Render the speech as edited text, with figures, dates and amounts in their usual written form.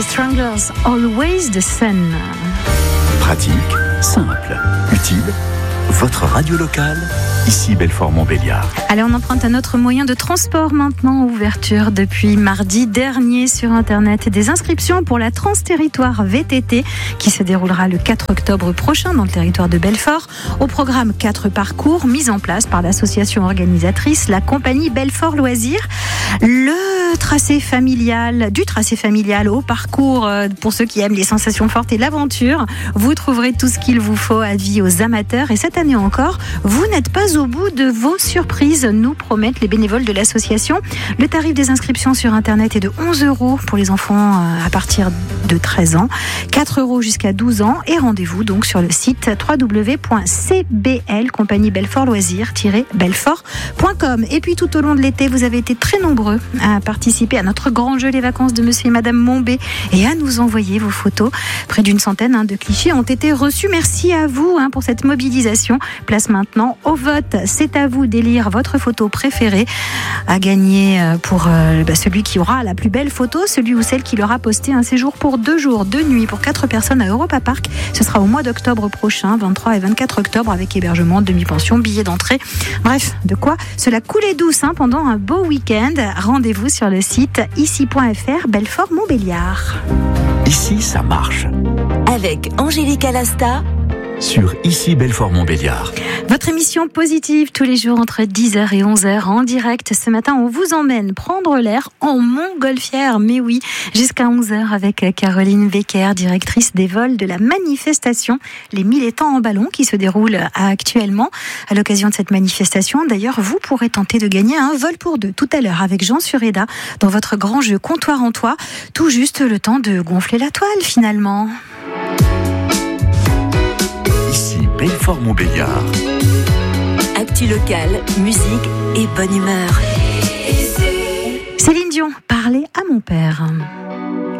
Stranglers, Always the Sun. Pratique, simple, utile. Votre radio locale, ici Belfort-Montbéliard. Allez, on emprunte un autre moyen de transport maintenant. Ouverture depuis mardi dernier sur Internet des inscriptions pour la Trans-Territoire VTT qui se déroulera le 4 octobre prochain dans le territoire de Belfort. Au programme 4 parcours mis en place par l'association organisatrice, la compagnie Belfort Loisirs. Du tracé familial au parcours pour ceux qui aiment les sensations fortes et l'aventure. Vous trouverez tout ce qu'il vous faut avis aux amateurs. Et cette année encore, vous n'êtes pas au bout de vos surprises, nous promettent les bénévoles de l'association. Le tarif des inscriptions sur Internet est de 11 € pour les enfants à partir de 13 ans, 4 € jusqu'à 12 ans. Et rendez-vous donc sur le site www.cbl-belfort-loisirs-belfort.com. Et puis tout au long de l'été, vous avez été très nombreux à participer à notre grand jeu Les Vacances de Monsieur et Madame Mombé et à nous envoyer vos photos. Près d'une centaine de clichés ont été reçus. Merci à vous pour cette mobilisation. Place maintenant au vote. C'est à vous d'élire votre photo préférée à gagner pour celui qui aura la plus belle photo, celui ou celle qui l'aura posté un séjour pour 2 jours, 2 nuits pour 4 personnes à Europa Park. Ce sera au mois d'octobre prochain, 23 et 24 octobre, avec hébergement, demi-pension, billets d'entrée. Bref, de quoi cela coulait douce pendant un beau week-end. Rendez-vous sur le site ici.fr Belfort-Montbéliard. Ici, ça marche. Avec Angélique Alasta sur Ici Belfort-Montbéliard. Votre émission positive tous les jours entre 10h et 11h en direct. Ce matin, on vous emmène prendre l'air en Montgolfière. Mais oui, jusqu'à 11h avec Caroline Becker, directrice des vols de la manifestation Les 1000 étangs en ballon qui se déroule actuellement. À l'occasion de cette manifestation, d'ailleurs, vous pourrez tenter de gagner un vol pour 2 tout à l'heure avec Jean Sureda dans votre grand jeu Comptoir en toit. Tout juste le temps de gonfler la toile finalement. Belfort-Montbéliard. Actu locale, musique et bonne humeur. Céline Dion, parlez à mon père.